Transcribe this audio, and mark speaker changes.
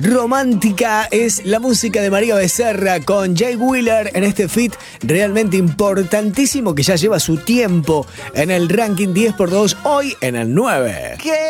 Speaker 1: Romántica es la música de María Becerra con Jay Wheeler en este feat realmente importantísimo que ya lleva su tiempo en el ranking 10x2, hoy en el 9.
Speaker 2: ¿Qué?